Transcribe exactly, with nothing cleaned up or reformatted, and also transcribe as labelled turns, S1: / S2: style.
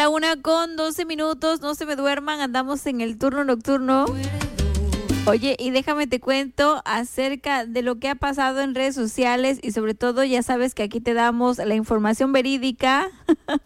S1: la una con doce minutos, no se me duerman, andamos en el turno nocturno. Oye, y déjame te cuento acerca de lo que ha pasado en redes sociales y sobre todo ya sabes que aquí te damos la información verídica